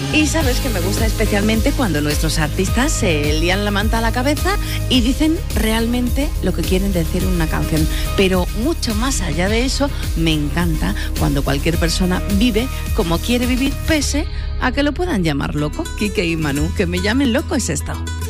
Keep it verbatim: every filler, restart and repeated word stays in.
Y sabes que me gusta especialmente cuando nuestros artistas se lían la manta a la cabeza y dicen realmente lo que quieren decir en una canción. Pero mucho más allá de eso, me encanta cuando cualquier persona vive como quiere vivir, pese a que lo puedan llamar loco. Quique y Manu, que me llamen loco es esto.